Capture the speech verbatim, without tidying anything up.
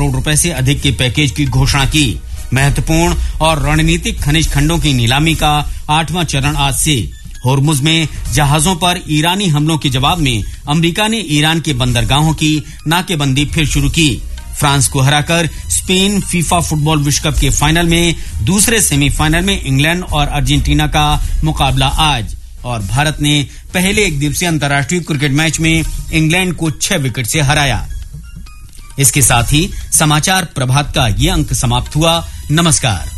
करोड़ रुपए से अधिक के पैकेज की घोषणा की। महत्वपूर्ण और रणनीतिक खनिज खंडों की नीलामी का आठवां चरण आज से। होर्मुज में जहाजों पर ईरानी हमलों के जवाब में अमेरिका ने ईरान के बंदरगाहों की नाकेबंदी फिर शुरू की। फ्रांस को हराकर स्पेन फीफा फुटबॉल विश्व कप के फाइनल में दूसरे सेमीफाइनल में इंग्लैंड और अर्जेंटीना का मुकाबला आज। और भारत ने पहले एक दिवसीय अंतर्राष्ट्रीय क्रिकेट मैच में इंग्लैंड को छह विकेट से हराया। इसके साथ ही समाचार प्रभात का ये अंक समाप्त हुआ। नमस्कार।